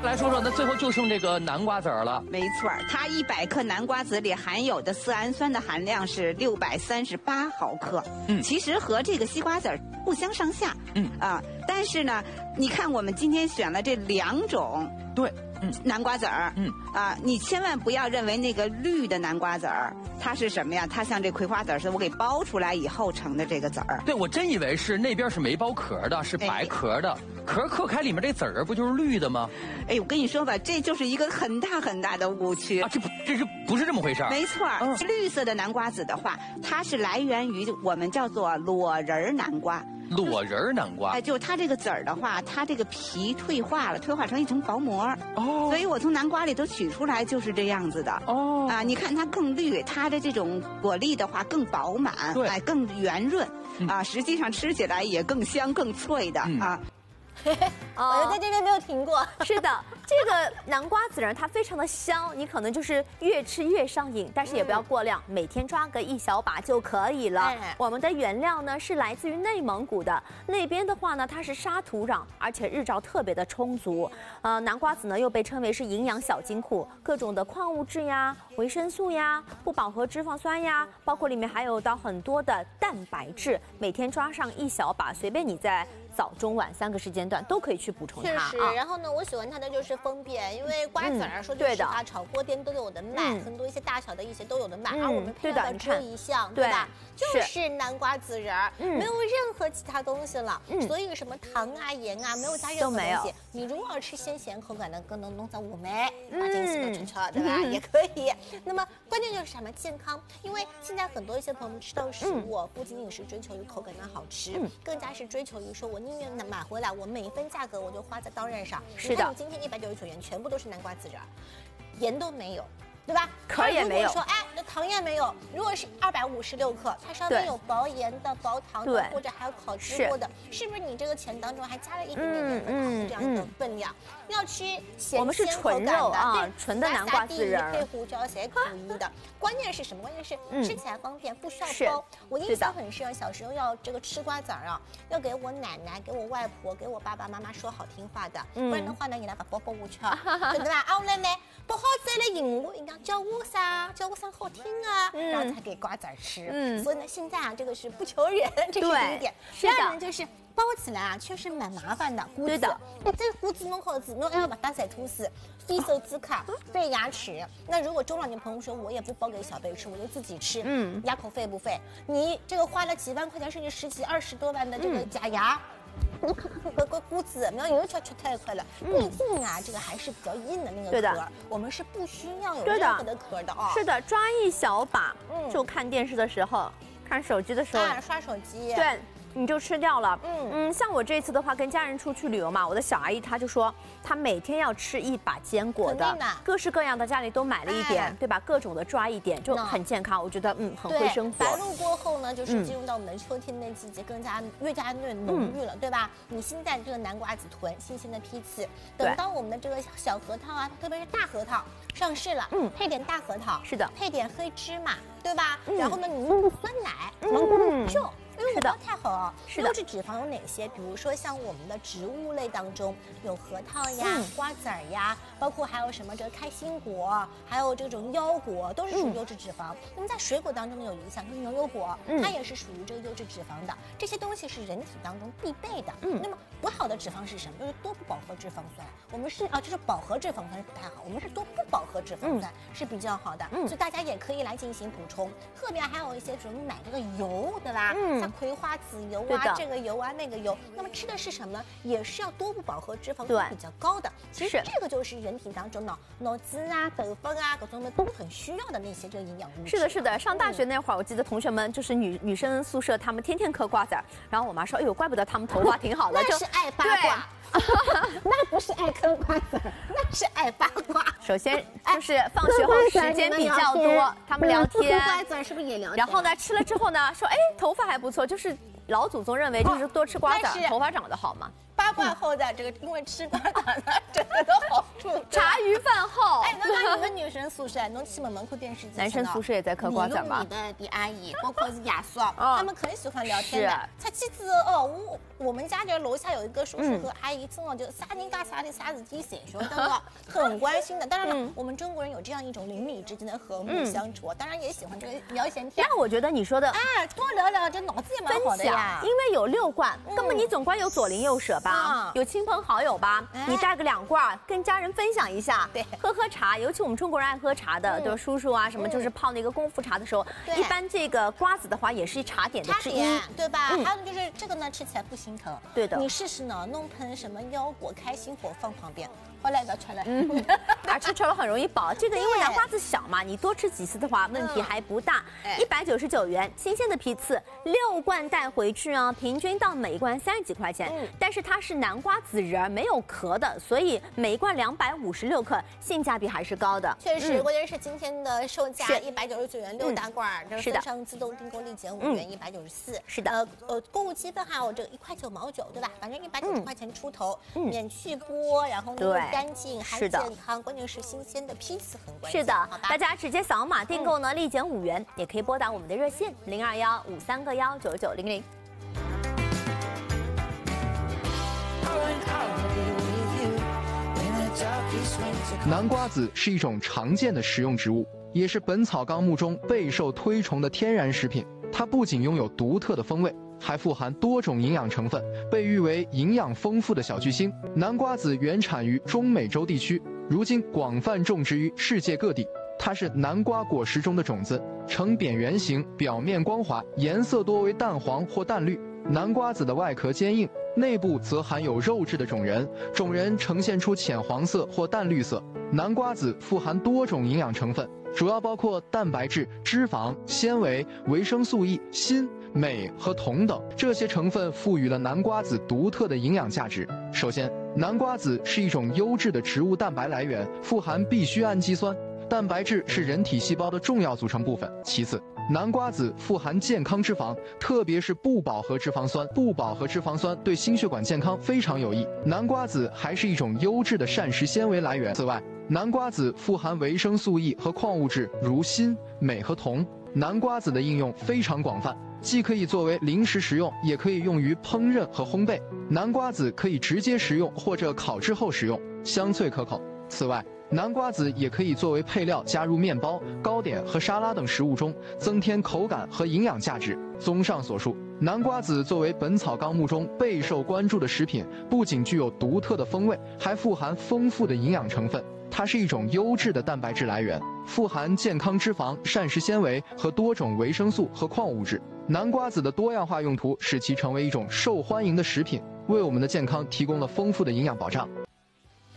来说说，那最后就剩这个南瓜籽儿了。 没错，它100克南瓜籽里含有的色氨酸的含量是638毫克。其实和这个西瓜籽不相上下。但是呢，你看我们今天选了这2种。 对。 南瓜籽儿，你千万不要认为那个绿的南瓜籽儿，它是什么呀？它像这葵花籽儿似的，我给剥出来以后成的这个籽儿。 对，我真以为是那边是没剥壳的，是白壳的，壳嗑开里面这籽儿不就是绿的吗？ 哎，我跟你说吧，这就是一个很大很大的误区啊！这不是这么回事儿。 没错，绿色的南瓜籽的话，它是来源于我们叫做裸仁南瓜。 裸仁南瓜， 就它这个籽儿的话，它这个皮退化了，退化成一层薄膜。所以我从南瓜里头取出来就是这样子的。你看它更绿，它的这种果粒的话更饱满，更圆润。实际上吃起来也更香、更脆的啊。 我在这边没有停过。是的，这个南瓜籽呢，它非常的香，你可能就是越吃越上瘾，但是也不要过量，每天抓个1小把就可以了。我们的原料呢是来自于内蒙古的，那边的话呢，它是沙土壤，而且日照特别的充足。南瓜籽呢又被称为是营养小金库，各种的矿物质呀、维生素呀、不饱和脂肪酸呀，包括里面还有到很多的蛋白质，每天抓上1小把，随便你在早中晚3个时间段都可以去补充它。 确实，然后呢，我喜欢它的就是方便，因为瓜子儿说句实话，炒锅店都有的卖，很多一些大小的一些都有的卖，而我们配料只有一项，对吧？就是南瓜籽仁儿，没有任何其他东西了，所以什么糖啊、盐啊，没有加任何东西。你如果要吃鲜咸口感的，更能弄在五梅，把这些都吃吃，对吧？也可以。那么关键就是什么健康，因为现在很多一些朋友们吃到食物，不仅仅是追求于口感的好吃，更加是追求于说我宁愿买回来，我每一分价格我就花在刀刃上。是的，你今天199元全部都是南瓜籽仁，盐都没有。对吧？ 壳也没有。 说哎，那糖也没有。如果是256克，它上面有薄盐的、薄糖的，或者还有烤制过的，是不是你这个钱当中还加了一点点糖这样一个分量？要吃咸我们是纯肉啊，纯的南瓜籽仁， 配胡椒也可以的。关键是什么？关键是吃起来方便，不需要包。我印象很深，小时候要这个吃瓜子儿啊，要给我奶奶、给我外婆、给我爸爸妈妈说好听话的，不然的话呢，你来把包包我吃，对不对？啊，后来呢，不好再来引我，应该叫我啥好听啊，然后才给瓜子儿吃。所以呢，现在啊，这个是不求人，这是第一点。第二呢，就是包起来啊，确实蛮麻烦的。对的，这个胡子弄好子，弄还要把它塞吐司，费手指卡，费牙齿。那如果中老年朋友说，我也不包给小辈吃，我就自己吃，牙口费不费？你这个花了几万块钱，甚至10几20多万的这个假牙。你个骨子，没有吃太快了。毕竟啊，这个还是比较硬的那个壳，我们是不需要有任何的壳的哦。 是的，抓1小把，就看电视的时候，看手机的时候， 刷手机。 对。你就吃掉了。像我这次的话，跟家人出去旅游嘛，我的小阿姨她就说，她每天要吃1把坚果的，各式各样的，家里都买了一点，对吧？各种的抓一点，就很健康。我觉得很会生活。 白露过后呢，就是进入到我们的秋天的季节，越加越浓郁了，对吧？你现在这个南瓜子囤新鲜的批次，等到我们的这个小核桃啊，特别是大核桃上市了，配点大核桃， 是的， 配点黑芝麻，对吧？然后呢，你用酸奶，就。因为我不太好啊，优质脂肪有哪些？比如说像我们的植物类当中有核桃呀、瓜子儿呀，包括还有什么这个开心果，还有这种腰果，都是属于优质脂肪。那么在水果当中呢，有一项就是牛油果，它也是属于这个优质脂肪的。这些东西是人体当中必备的。那么不好的脂肪是什么？就是多不饱和脂肪酸。我们是就是饱和脂肪酸是不太好，我们是多不饱和脂肪酸是比较好的。所以大家也可以来进行补充。特别还有一些什么买这个油，对吧？像葵花籽油啊，这个油啊，那个油，那么吃的是什么呢？也是要多不饱和脂肪酸比较高的。其实这个就是人体当中脑子啊、豆腐啊各种的都很需要的那些这个营养物质。 是的，是的。上大学那会儿，我记得同学们就是女生宿舍，他们天天嗑瓜子儿，然后我妈说，哎呦，怪不得他们头发挺好的， 那是爱八卦。那不是爱嗑瓜子，那是爱八卦。 首先就是放学后时间比较多，他们聊天， 瓜子是不是也聊天？ 然后呢，吃了之后呢，说哎头发还不错，就是老祖宗认为就是多吃瓜子头发长得好嘛。 八卦后的这个，因为吃瓜子呢，整个的好处。 茶余饭后。 哎，那你们女生宿舍，侬去门口电视机， 男生宿舍也在嗑瓜子吗？ 你的阿姨，包括是爷叔，他们很喜欢聊天的。出去之后哦，我们家这楼下有一个叔叔和阿姨，真的就啥人干啥的啥事体谁说的，很关心的。当然了，我们中国人有这样一种邻里之间的和睦相处，当然也喜欢这个聊闲天。 那我觉得你说的， 哎，多聊聊，这脑子也蛮好的呀。 因为有6罐，那么你总归有左邻右舍吧，有亲朋好友吧，你带个2罐，跟家人分享一下， 对， 喝茶。尤其我们中国人爱喝茶的，就是叔叔啊什么，就是泡那个功夫茶的时候，一般这个瓜子的话也是茶点的之一， 对吧？还有就是这个呢，吃起来不心疼。 对的， 你试试呢，弄盆什么腰果、开心果放旁边。后来的出来， 而且吃了很容易饱。这个因为南瓜子小嘛，你多吃几次的话，问题还不大。199元，新鲜的批次，6罐带回去啊，平均到每一罐30几块钱。但是它是南瓜籽仁，没有壳的，所以每一罐256克，性价比还是高的。 确实，关键是今天的售价199元6大罐，这个分上自动订购立减5元194。 是的， 购物积分还有这个1块9毛9，对吧？反正190块钱出头，免去锅，然后呢。干净还健康，关键是新鲜的批次很关键。 是的，大家直接扫码订购呢，立减5元，也可以拨打我们的热线0215319900。 南瓜子是一种常见的食用植物，也是《本草纲目》中备受推崇的天然食品。它不仅拥有独特的风味，还富含多种营养成分，被誉为营养丰富的小巨星。南瓜子原产于中美洲地区，如今广泛种植于世界各地。它是南瓜果实中的种子，呈扁圆形，表面光滑，颜色多为淡黄或淡绿。南瓜子的外壳坚硬，内部则含有肉质的种仁，种仁呈现出浅黄色或淡绿色。南瓜子富含多种营养成分，主要包括蛋白质、脂肪、纤维、维生素 E、锌、镁和铜等，这些成分赋予了南瓜子独特的营养价值。首先，南瓜子是一种优质的植物蛋白来源，富含必需氨基酸。蛋白质是人体细胞的重要组成部分。其次，南瓜子富含健康脂肪，特别是不饱和脂肪酸。不饱和脂肪酸对心血管健康非常有益。南瓜子还是一种优质的膳食纤维来源。此外，南瓜子富含维生素 E 和矿物质如锌、镁和铜。南瓜子的应用非常广泛，既可以作为零食食用，也可以用于烹饪和烘焙。南瓜子可以直接食用或者烤制后食用，香脆可口。此外，南瓜子也可以作为配料加入面包、糕点和沙拉等食物中，增添口感和营养价值。综上所述，南瓜子作为《本草纲目》中备受关注的食品，不仅具有独特的风味，还富含丰富的营养成分。它是一种优质的蛋白质来源，富含健康脂肪、膳食纤维和多种维生素和矿物质。南瓜子的多样化用途使其成为一种受欢迎的食品，为我们的健康提供了丰富的营养保障。